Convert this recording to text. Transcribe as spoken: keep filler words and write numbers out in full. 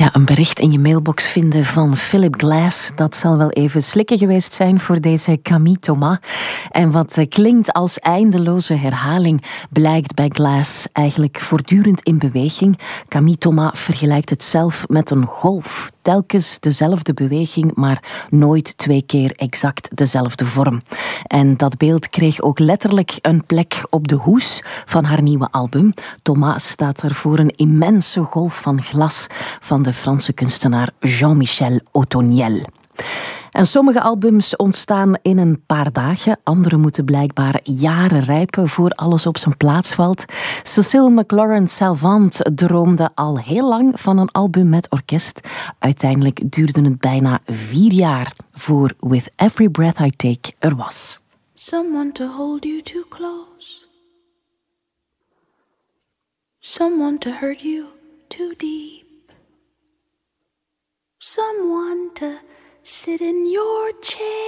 Ja, een bericht in je mailbox vinden van Philip Glass, dat zal wel even slikken geweest zijn voor deze Camille Thomas. En wat klinkt als eindeloze herhaling, blijkt bij Glass eigenlijk voortdurend in beweging. Camille Thomas vergelijkt het zelf met een golf. Telkens dezelfde beweging, maar nooit twee keer exact dezelfde vorm. En dat beeld kreeg ook letterlijk een plek op de hoes van haar nieuwe album. Thomas staat er voor een immense golf van glas van de Franse kunstenaar Jean-Michel Otoniel. En sommige albums ontstaan in een paar dagen. Andere moeten blijkbaar jaren rijpen voor alles op zijn plaats valt. Cécile McLaurin-Salvant droomde al heel lang van een album met orkest. Uiteindelijk duurde het bijna vier jaar voor With Every Breath I Take er was. Someone to hold you too close. Someone to hurt you too deep. Someone to sit in your chair